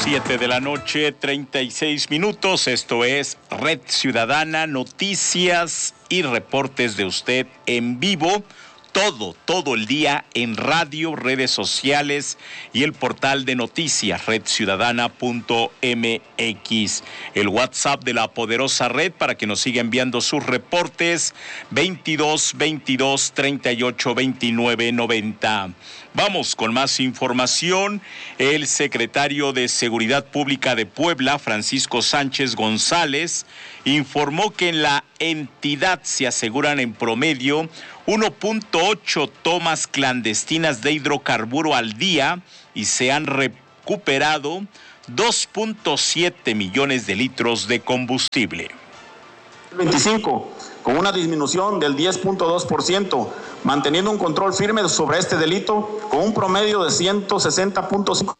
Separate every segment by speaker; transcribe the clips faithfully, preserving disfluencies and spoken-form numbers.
Speaker 1: Siete de la noche, treinta y seis minutos. Esto es Red Ciudadana, noticias y reportes de usted en vivo. Todo, todo el día en radio, redes sociales y el portal de noticias red ciudadana punto m x. El WhatsApp de la poderosa red para que nos siga enviando sus reportes, veintidós veintidós treinta y ocho veintinueve noventa. Vamos con más información. El secretario de Seguridad Pública de Puebla, Francisco Sánchez González, informó que en la entidad se aseguran en promedio uno punto ocho tomas clandestinas de hidrocarburo al día y se han recuperado dos punto siete millones de litros de combustible.
Speaker 2: veinticinco, con una disminución del diez punto dos por ciento, manteniendo un control firme sobre este delito con un promedio de ciento sesenta punto cinco.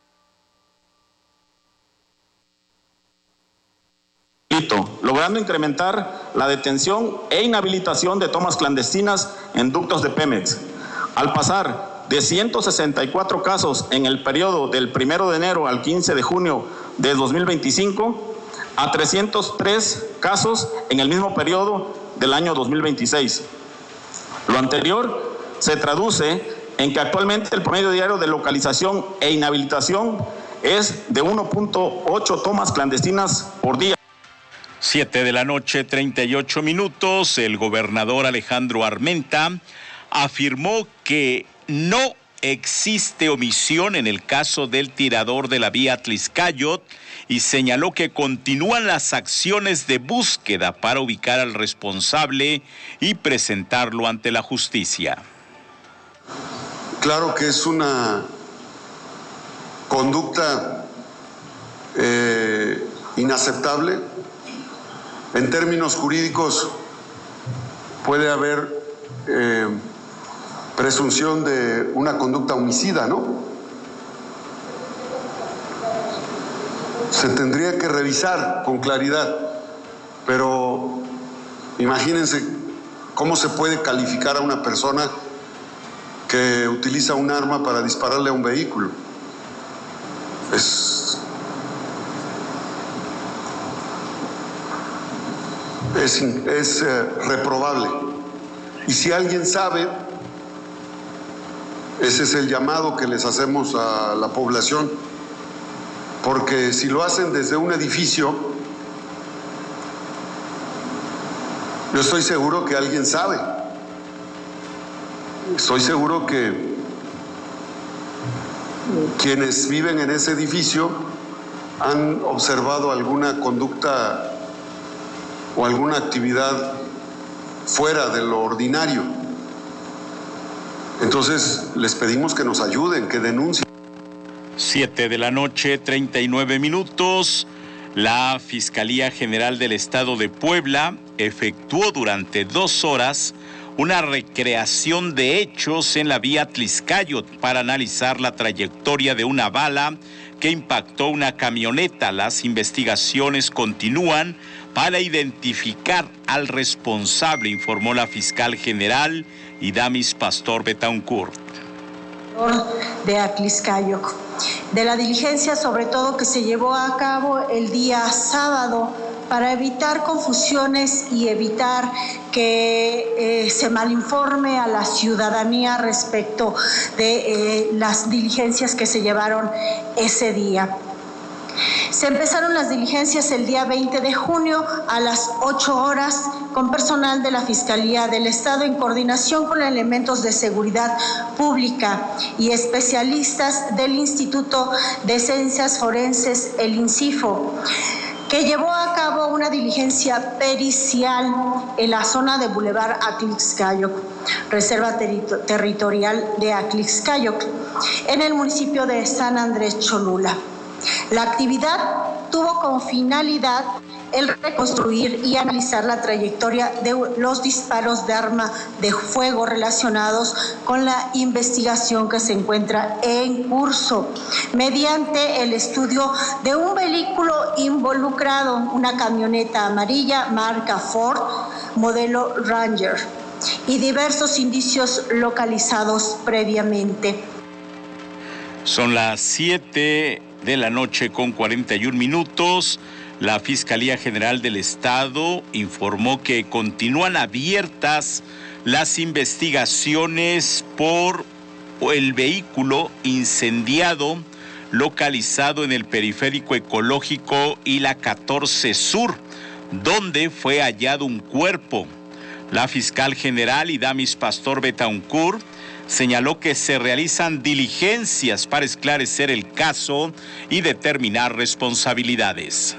Speaker 2: Logrando incrementar la detención e inhabilitación de tomas clandestinas en ductos de Pemex, al pasar de ciento sesenta y cuatro casos en el periodo del primero de enero al quince de junio de dos mil veinticinco a trescientos tres casos en el mismo periodo del año dos mil veintiséis. Lo anterior se traduce en que actualmente el promedio diario de localización e inhabilitación es de uno punto ocho tomas clandestinas por día.
Speaker 1: Siete de la noche, treinta y ocho minutos. El gobernador Alejandro Armenta afirmó que no existe omisión en el caso del tirador de la vía Atlixcáyotl y señaló que continúan las acciones de búsqueda para ubicar al responsable y presentarlo ante la justicia.
Speaker 3: Claro que es una conducta eh, inaceptable. En términos jurídicos puede haber eh, presunción de una conducta homicida, ¿no? Se tendría que revisar con claridad, pero imagínense cómo se puede calificar a una persona que utiliza un arma para dispararle a un vehículo. Es Es, es eh, reprobable. Y si alguien sabe, ese es el llamado que les hacemos a la población, porque si lo hacen desde un edificio, yo estoy seguro que alguien sabe. Estoy seguro que quienes viven en ese edificio han observado alguna conducta o alguna actividad fuera de lo ordinario. Entonces, les pedimos que nos ayuden, que denuncien.
Speaker 1: Siete de la noche, treinta y nueve minutos. La Fiscalía General del Estado de Puebla efectuó durante dos horas una recreación de hechos en la vía Atlixcáyotl para analizar la trayectoria de una bala que impactó una camioneta. Las investigaciones continúan para identificar al responsable, informó la fiscal general Idamis Pastor Betancourt.
Speaker 4: De Atlixcáyotl, de la diligencia sobre todo que se llevó a cabo el día sábado para evitar confusiones y evitar que eh, se malinforme a la ciudadanía respecto de eh, las diligencias que se llevaron ese día. Se empezaron las diligencias el día veinte de junio a las ocho horas con personal de la Fiscalía del Estado en coordinación con elementos de seguridad pública y especialistas del Instituto de Ciencias Forenses, el INCIFO, que llevó a cabo una diligencia pericial en la zona de Boulevard Atlixcáyotl, Reserva Ter- Territorial de Atlixcáyotl, en el municipio de San Andrés Cholula. La actividad tuvo como finalidad el reconstruir y analizar la trayectoria de los disparos de arma de fuego relacionados con la investigación que se encuentra en curso, mediante el estudio de un vehículo involucrado, una camioneta amarilla marca Ford, modelo Ranger, y diversos indicios localizados previamente.
Speaker 1: Son las siete de la noche con cuarenta y un minutos. La Fiscalía General del Estado informó que continúan abiertas las investigaciones por el vehículo incendiado localizado en el Periférico Ecológico y la catorce Sur, donde fue hallado un cuerpo. La fiscal general Idamis Pastor Betancur señaló que se realizan diligencias para esclarecer el caso y determinar responsabilidades.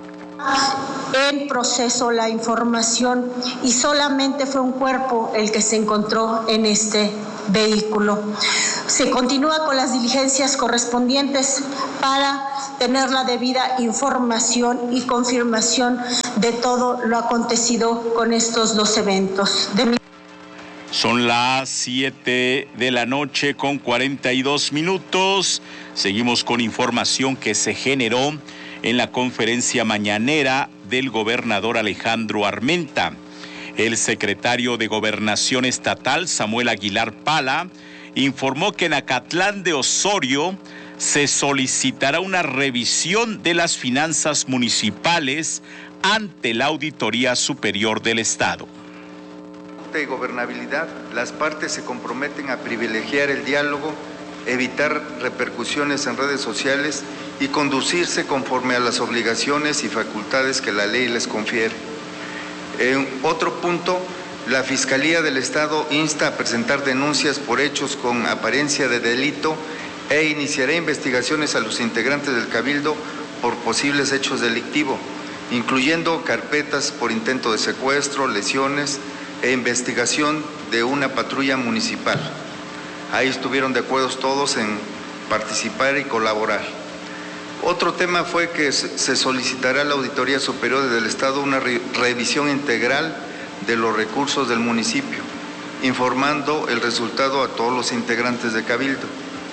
Speaker 4: En proceso la información y solamente fue un cuerpo el que se encontró en este vehículo. Se continúa con las diligencias correspondientes para tener la debida información y confirmación de todo lo acontecido con estos dos eventos. De...
Speaker 1: Son las siete de la noche con cuarenta y dos minutos. Seguimos con información que se generó en la conferencia mañanera del gobernador Alejandro Armenta. El secretario de Gobernación Estatal, Samuel Aguilar Pala, informó que en Acatlán de Osorio se solicitará una revisión de las finanzas municipales ante la Auditoría Superior del Estado.
Speaker 5: De gobernabilidad, las partes se comprometen a privilegiar el diálogo, evitar repercusiones en redes sociales y conducirse conforme a las obligaciones y facultades que la ley les confiere. En otro punto, la Fiscalía del Estado insta a presentar denuncias por hechos con apariencia de delito e iniciará investigaciones a los integrantes del Cabildo por posibles hechos delictivos, incluyendo carpetas por intento de secuestro, lesiones e investigación de una patrulla municipal. Ahí estuvieron de acuerdo todos en participar y colaborar. Otro tema fue que se solicitará a la Auditoría Superior del Estado una re revisión integral de los recursos del municipio, informando el resultado a todos los integrantes de Cabildo.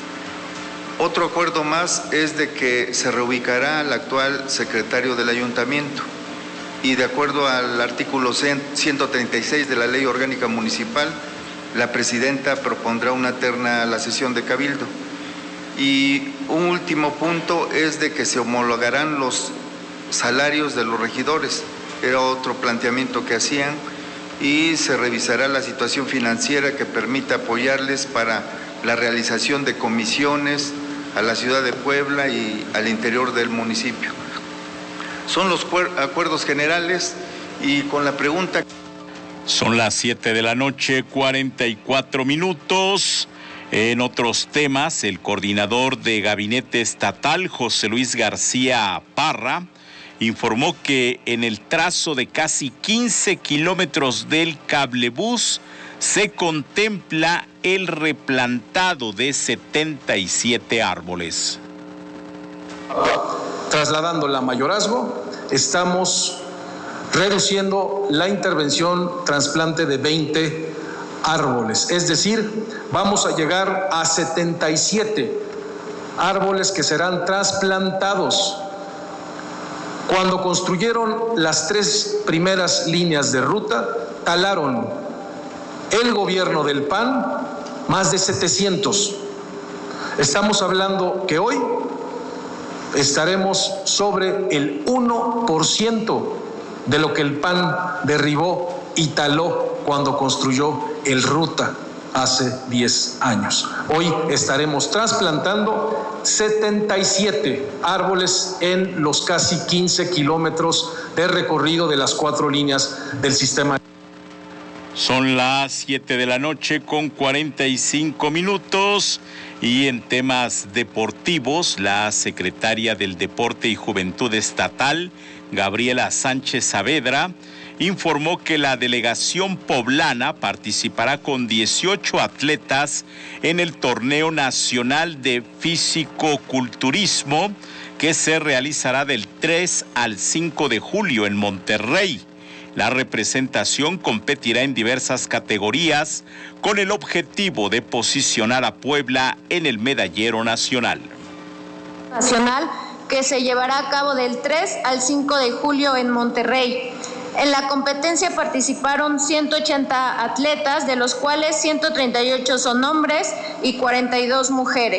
Speaker 5: Otro acuerdo más es de que se reubicará al actual secretario del Ayuntamiento y de acuerdo al artículo ciento treinta y seis de la Ley Orgánica Municipal, la presidenta propondrá una terna a la sesión de Cabildo. Y un último punto es de que se homologarán los salarios de los regidores, era otro planteamiento que hacían, y se revisará la situación financiera que permita apoyarles para la realización de comisiones a la ciudad de Puebla y al interior del municipio. Son los acuerdos generales y con la pregunta...
Speaker 1: Son las siete de la noche, cuarenta y cuatro minutos. En otros temas, el coordinador de Gabinete Estatal, José Luis García Parra, informó que en el trazo de casi quince kilómetros del cablebús se contempla el replantado de setenta y siete árboles.
Speaker 6: Trasladando la Mayorazgo, estamos reduciendo la intervención trasplante de veinte árboles, es decir, vamos a llegar a setenta y siete árboles que serán trasplantados. Cuando construyeron las tres primeras líneas de ruta, talaron el gobierno del P A N más de setecientos. Estamos hablando que hoy estaremos sobre el uno por ciento de lo que el P A N derribó y taló cuando construyó el Ruta hace diez años. Hoy estaremos trasplantando setenta y siete árboles en los casi quince kilómetros de recorrido de las cuatro líneas del sistema.
Speaker 1: Son las siete de la noche con cuarenta y cinco minutos y en temas deportivos, la secretaria del Deporte y Juventud Estatal, Gabriela Sánchez Saavedra, informó que la delegación poblana participará con dieciocho atletas en el Torneo Nacional de Físico-Culturismo que se realizará del tres al cinco de julio en Monterrey. La representación competirá en diversas categorías con el objetivo de posicionar a Puebla en el medallero nacional.
Speaker 7: Nacional que se llevará a cabo del tres al cinco de julio en Monterrey. En la competencia participaron ciento ochenta atletas, de los cuales ciento treinta y ocho son hombres y cuarenta y dos mujeres.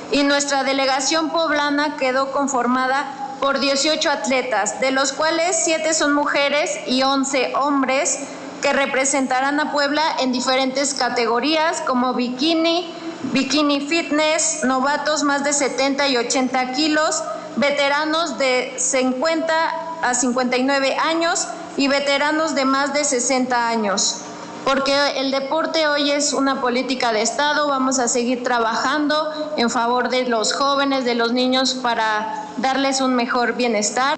Speaker 7: y nuestra delegación poblana quedó conformada por dieciocho atletas, de los cuales siete son mujeres y once hombres, que representarán a Puebla en diferentes categorías como bikini, bikini fitness, novatos más de setenta y ochenta kilos, veteranos de cincuenta a cincuenta y nueve años y veteranos de más de sesenta años. Porque el deporte hoy es una política de Estado, vamos a seguir trabajando en favor de los jóvenes, de los niños, para darles un mejor bienestar.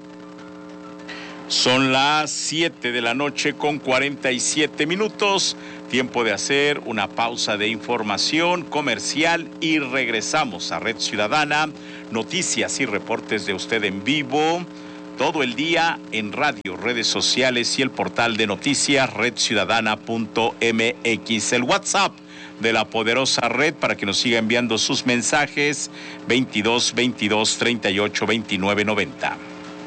Speaker 1: Son las siete de la noche con cuarenta y siete minutos, tiempo de hacer una pausa de información comercial y regresamos a Red Ciudadana, noticias y reportes de usted en vivo, todo el día en radio, redes sociales y el portal de noticias red ciudadana punto m x. El WhatsApp de la poderosa red para que nos siga enviando sus mensajes, veintidós veintidós treinta y ocho veintinueve noventa.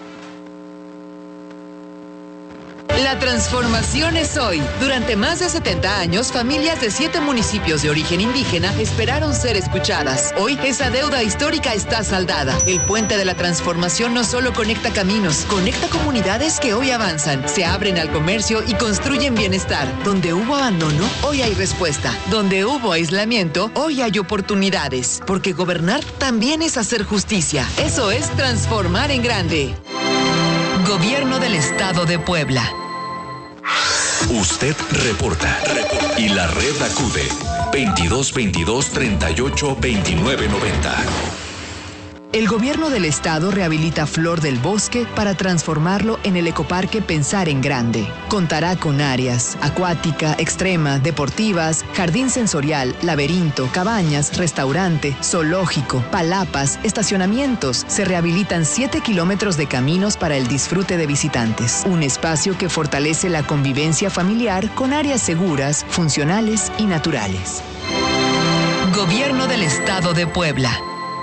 Speaker 8: La transformación es hoy. Durante más de setenta años, familias de siete municipios de origen indígena esperaron ser escuchadas. Hoy, esa deuda histórica está saldada. El puente de la transformación no solo conecta caminos, conecta comunidades que hoy avanzan, se abren al comercio y construyen bienestar. Donde hubo abandono, hoy hay respuesta. Donde hubo aislamiento, hoy hay oportunidades. Porque gobernar también es hacer justicia. Eso es transformar en grande. Gobierno del Estado de Puebla.
Speaker 9: Usted reporta y la red acude veintidós veintidós treinta y ocho veintinueve noventa.
Speaker 8: El gobierno del estado rehabilita Flor del Bosque para transformarlo en el ecoparque Pensar en Grande. Contará con áreas acuática, extrema, deportivas, jardín sensorial, laberinto, cabañas, restaurante, zoológico, palapas, estacionamientos. Se rehabilitan siete kilómetros de caminos para el disfrute de visitantes. Un espacio que fortalece la convivencia familiar con áreas seguras, funcionales y naturales. Gobierno del Estado de Puebla.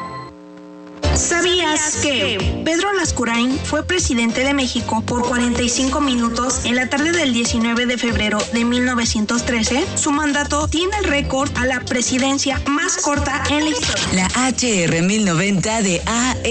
Speaker 10: ¿Sabías que Pedro Lascurain fue presidente de México por cuarenta y cinco minutos en la tarde del diecinueve de febrero de mil novecientos trece? Su mandato tiene el récord a la presidencia más corta en la historia.
Speaker 11: La H R mil noventa de A